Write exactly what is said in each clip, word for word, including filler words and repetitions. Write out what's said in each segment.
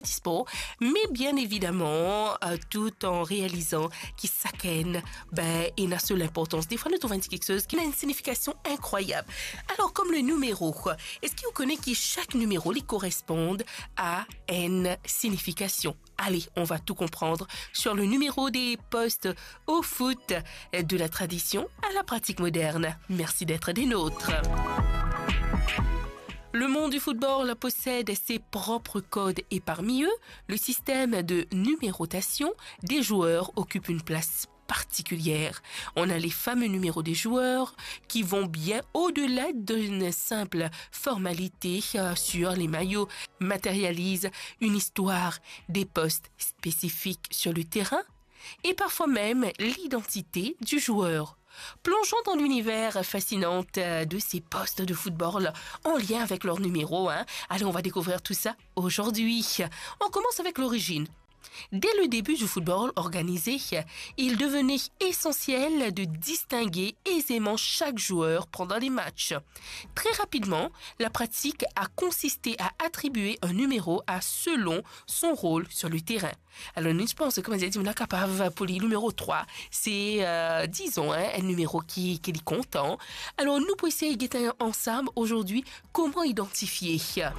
dispo, mais bien évidemment, euh, tout en réalisant que chacun ben, il a seule importance. Des fois, nous trouvons quelque chose qui a une signification incroyable. Alors, comme le numéro, est-ce que vous connaissez que chaque numéro lui correspond à une signification? Allez, on va tout comprendre sur le numéro des postes au foot, de la tradition à la pratique moderne. Merci d'être des nôtres. Le monde du football possède ses propres codes et parmi eux, le système de numérotation des joueurs occupe une place particulière. On a les fameux numéros des joueurs qui vont bien au-delà d'une simple formalité sur les maillots, matérialisent une histoire des postes spécifiques sur le terrain et parfois même l'identité du joueur. Plongeons dans l'univers fascinant de ces postes de football en lien avec leurs numéros. Hein. Allez, on va découvrir tout ça aujourd'hui. On commence avec l'origine. Dès le début du football organisé, il devenait essentiel de distinguer aisément chaque joueur pendant les matchs. Très rapidement, la pratique a consisté à attribuer un numéro à selon son rôle sur le terrain. Alors, nous pensons, comme je dit, on est capable pour le numéro trois. C'est, euh, disons, hein, un numéro qui, qui est content. Alors, nous pouvons essayer de guetter ensemble aujourd'hui comment identifier.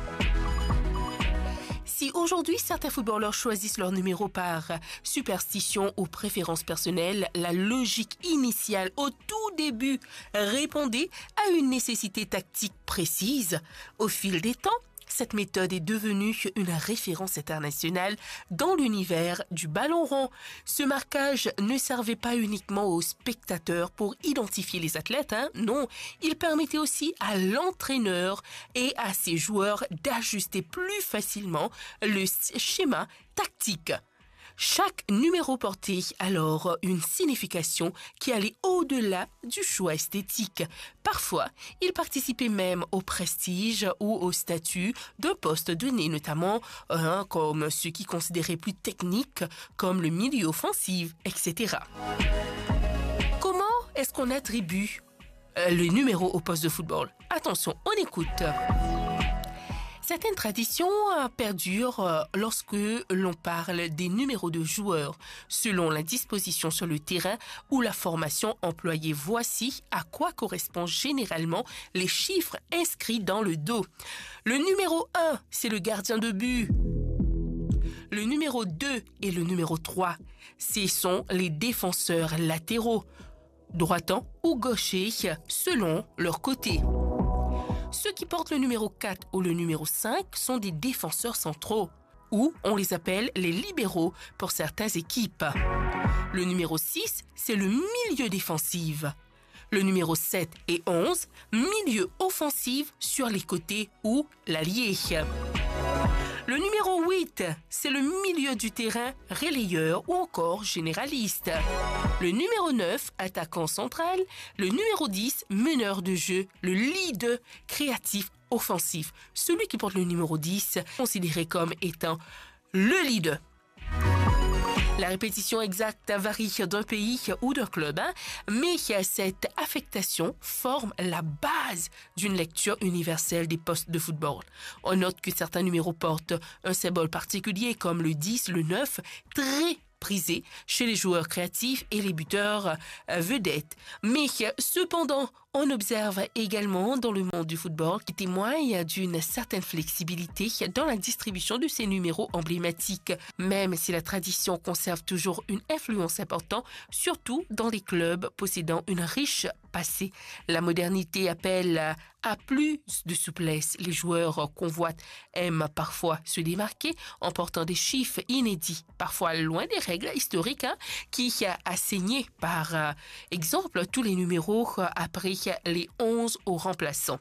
Si aujourd'hui certains footballeurs choisissent leur numéro par superstition ou préférence personnelle, la logique initiale au tout début répondait à une nécessité tactique précise. Au fil des temps, cette méthode est devenue une référence internationale dans l'univers du ballon rond. Ce marquage ne servait pas uniquement aux spectateurs pour identifier les athlètes, hein, non, il permettait aussi à l'entraîneur et à ses joueurs d'ajuster plus facilement le schéma tactique. Chaque numéro portait alors une signification qui allait au-delà du choix esthétique. Parfois, il participait même au prestige ou au statut d'un poste donné, notamment hein, comme ceux qui considéraient plus techniques, comme le milieu offensif, et cetera. Comment est-ce qu'on attribue euh, le numéro au poste de football? Attention, on écoute. Certaines traditions perdurent lorsque l'on parle des numéros de joueurs selon la disposition sur le terrain ou la formation employée. Voici à quoi correspondent généralement les chiffres inscrits dans le dos. Le numéro un, c'est le gardien de but. Le numéro deux et le numéro trois, ce sont les défenseurs latéraux, droitants ou gauchers selon leur côté. Ceux qui portent le numéro quatre ou le numéro cinq sont des défenseurs centraux, ou on les appelle les libéraux pour certaines équipes. Le numéro six, c'est le milieu défensif. Le numéro sept et onze, milieu offensif sur les côtés ou l'allié. Le numéro huit, c'est le milieu du terrain, relayeur ou encore généraliste. Le numéro neuf, attaquant central. Le numéro dix, meneur de jeu, le leader créatif offensif. Celui qui porte le numéro dix, considéré comme étant le leader. La répétition exacte varie d'un pays ou d'un club, hein, mais cette affectation forme la base d'une lecture universelle des postes de football. On note que certains numéros portent un symbole particulier comme le dix, le neuf, très prisé chez les joueurs créatifs et les buteurs vedettes. Mais cependant, on observe également dans le monde du football qui témoigne d'une certaine flexibilité dans la distribution de ces numéros emblématiques, même si la tradition conserve toujours une influence importante, surtout dans les clubs possédant une riche passé. La modernité appelle à plus de souplesse. Les joueurs convoitent aiment parfois se démarquer en portant des chiffres inédits, parfois loin des règles historiques, hein, qui a saigné par euh, exemple tous les numéros après les onze au remplaçant.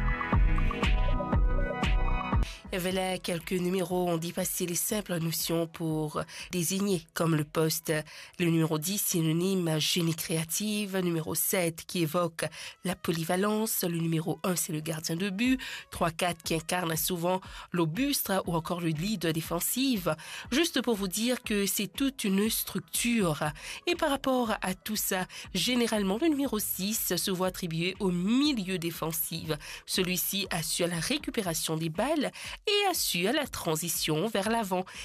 Et voilà quelques numéros, on dit passer les simples notions pour désigner comme le poste. Le numéro dix, synonyme génie créative. Numéro sept qui évoque la polyvalence. Le numéro un, c'est le gardien de but. trois quatre qui incarne souvent l'auguste ou encore le leader défensif. Juste pour vous dire que c'est toute une structure. Et par rapport à tout ça, généralement le numéro six se voit attribué au milieu défensif. Celui-ci assure la récupération des balles et assure la transition vers l'avant.